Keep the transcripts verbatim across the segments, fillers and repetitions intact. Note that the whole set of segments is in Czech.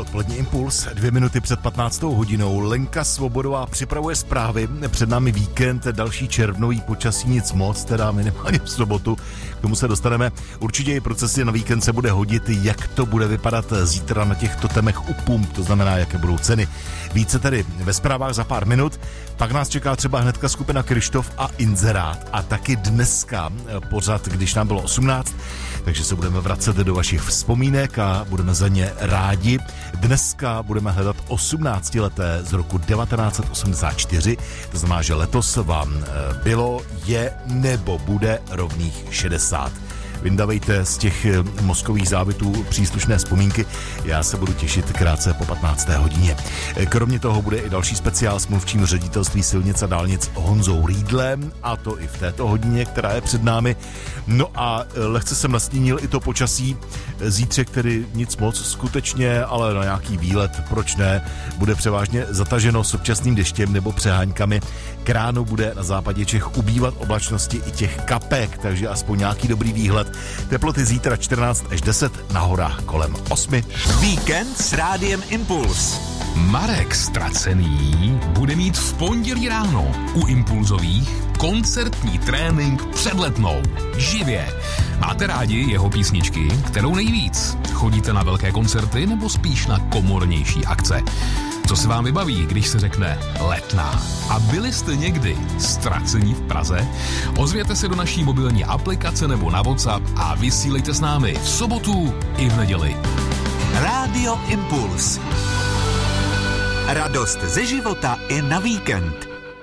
Odpolední impuls, dvě minuty před patnáctou hodinou. Lenka Svobodová připravuje zprávy, před námi víkend, další červnový počasí, nic moc, teda minimálně v sobotu, k tomu se dostaneme. Určitě i procesy na víkend se bude hodit, jak to bude vypadat zítra na těch totemech u pump, to znamená, jaké budou ceny. Více tedy ve zprávách za pár minut, pak nás čeká třeba hnedka skupina Kryštof a Inzerát a taky dneska pořad, když nám bylo osmnáct, takže se budeme vracet do vašich vzpomínek a budeme za ně rádi. Dneska budeme hledat osmnáctileté z roku devatenáct set osmdesát čtyři, to znamená, že letos vám bylo, je nebo bude rovných šedesát. Vyndavejte z těch mozkových závitů příslušné vzpomínky. Já se budu těšit krátce po patnácté hodině. Kromě toho bude i další speciál s mluvčím ředitelství silnic a dálnic Honzou Rýdlem, a to i v této hodině, která je před námi. No a lehce jsem nastínil i to počasí. Zítřek tedy nic moc skutečně, ale na nějaký výlet, proč ne, bude převážně zataženo s občasným deštěm nebo přeháňkami. K ránu bude na západě Čech ubývat oblačnosti i těch kapek, takže aspoň nějaký dobrý výhled. Teploty zítra čtrnáct až deset, na horách kolem osmi. Víkend s Rádiem Impuls. Marek Ztracený bude mít v pondělí ráno u Impulzových koncertní trénink před Letnou. Živě. Máte rádi jeho písničky? Kterou nejvíc? Chodíte na velké koncerty nebo spíš na komornější akce? Co se vám vybaví, když se řekne Letná? A byli jste někdy ztracení v Praze? Ozvěte se do naší mobilní aplikace nebo na WhatsApp a vysílejte s námi v sobotu i v neděli. Rádio Impuls. Radost ze života i na víkend.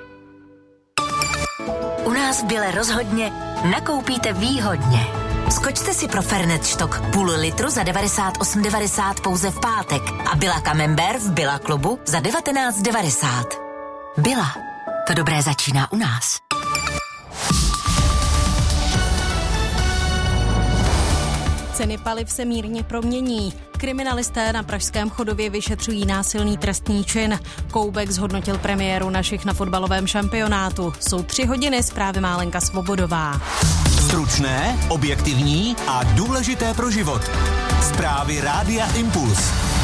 U nás v Bile rozhodně nakoupíte výhodně. Skočte si pro Fernet Stock půl litru za devadesát osm devadesát pouze v pátek a Billa Camembert v Billa klubu za devatenáct devadesát. Billa. To dobré začíná u nás. Ceny paliv se mírně promění. Kriminalisté na pražském Chodově vyšetřují násilný trestný čin. Koubek zhodnotil premiéru našich na fotbalovém šampionátu. Jsou tři hodiny, zprávy má Lenka Svobodová. Stručné, objektivní a důležité pro život. Zprávy Rádia Impuls.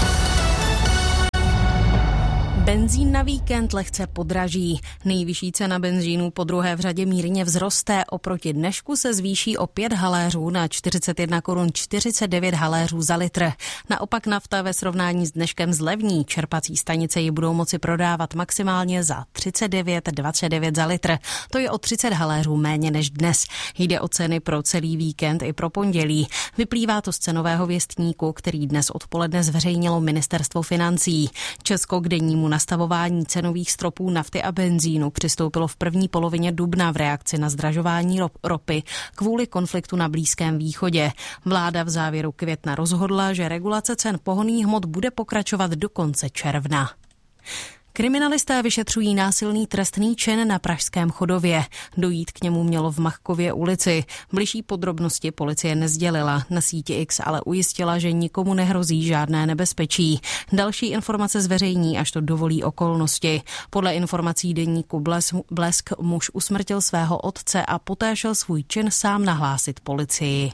Benzín na víkend lehce podraží. Nejvyšší cena benzínu po druhé v řadě mírně vzroste. Oproti dnešku se zvýší o pět haléřů na čtyřicet jedna korun čtyřicet devět haléřů za litr. Naopak nafta ve srovnání s dneškem zlevní. Čerpací stanice ji budou moci prodávat maximálně za třicet devět dvacet devět za litr. To je o třicet haléřů méně než dnes. Jde o ceny pro celý víkend i pro pondělí. Vyplývá to z cenového věstníku, který dnes odpoledne zveřejnilo Ministerstvo financí. Česko k dennímu nastavování cenových stropů nafty a benzínu přistoupilo v první polovině dubna v reakci na zdražování ropy kvůli konfliktu na Blízkém východě. Vláda v závěru května rozhodla, že regulace cen pohonných hmot bude pokračovat do konce června. Kriminalisté vyšetřují násilný trestný čin na pražském Chodově. Dojít k němu mělo v Machkově ulici. Bližší podrobnosti policie nesdělila. Na síti X ale ujistila, že nikomu nehrozí žádné nebezpečí. Další informace zveřejní, až to dovolí okolnosti. Podle informací deníku Blesk muž usmrtil svého otce a poté šel svůj čin sám nahlásit policii.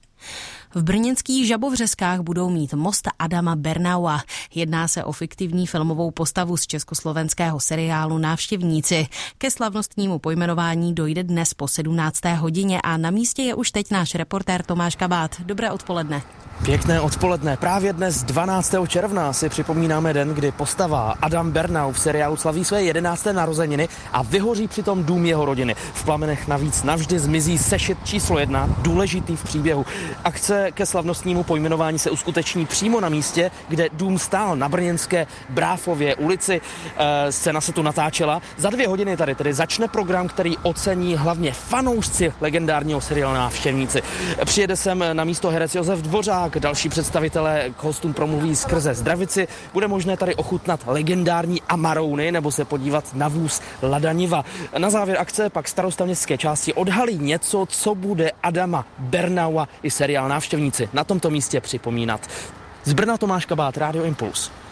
V brněnských Žabovřeskách budou mít most Adama Bernaua. Jedná se o fiktivní filmovou postavu z československého seriálu Návštěvníci. Ke slavnostnímu pojmenování dojde dnes po sedmnácté hodině a na místě je už teď náš reportér Tomáš Kabát. Dobré odpoledne. Pěkné odpoledne. Právě dnes dvanáctého června si připomínáme den, kdy postava Adam Bernau v seriálu slaví své jedenácté narozeniny a vyhoří přitom dům jeho rodiny. V plamenech navíc navždy zmizí sešit číslo jedna, důležitý v příběhu. Akce ke slavnostnímu pojmenování se uskuteční přímo na místě, kde dům stál na brněnské Bráfově ulici. E, scéna se tu natáčela. Za dvě hodiny tady tedy začne program, který ocení hlavně fanoušci legendárního seriálu Návštěvníci. Přijede sem na místo herec Josef Dvořák, další představitelé k hostům promluví skrze zdravici. Bude možné tady ochutnat legendární amarouny nebo se podívat na vůz Lada Niva. Na závěr akce pak starosta městské části odhalí něco, co bude Adama Bernaua i seriál Návštěvníci na tomto místě připomínat. Z Brna Tomáš Kabát, Rádio Impuls.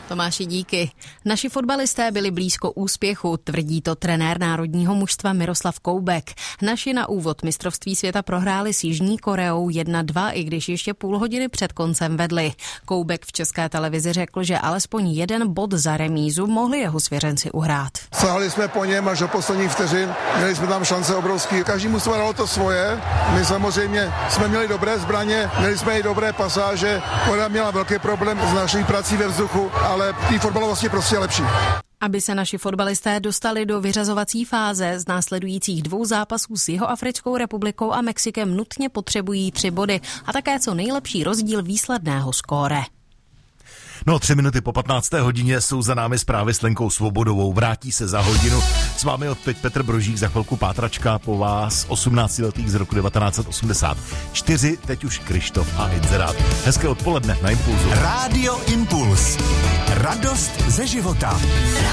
Tomáši, díky. Naši fotbalisté byli blízko úspěchu, tvrdí to trenér národního mužstva Miroslav Koubek. Naši na úvod mistrovství světa prohráli s Jižní Koreou jedna dva, i když ještě půl hodiny před koncem vedli. Koubek v České televizi řekl, že alespoň jeden bod za remízu mohli jeho svěřenci uhrát. Sahali jsme po něm až do posledních vteřin, měli jsme tam šance obrovský. Každý mužstvo dalo to svoje. My samozřejmě jsme měli dobré zbraně, měli jsme i dobré pasáže. Korea měla velký problém s naší prací ve vzduchu, ale tý fotbal vlastně prostě lepší. Aby se naši fotbalisté dostali do vyřazovací fáze, z následujících dvou zápasů s Jihoafrickou republikou a Mexikem nutně potřebují tři body a také co nejlepší rozdíl výsledného skóre. No, tři minuty po patnácté hodině jsou za námi zprávy s Lenkou Svobodovou. Vrátí se za hodinu. S vámi odteď Petr Brožík, za chvilku pátračka po vás osmnáctiletých z roku devatenáct set osmdesát čtyři, teď už Krištof a Inzerát. Hezké odpoledne na Impulzu. Rádio Impuls. Radost ze života.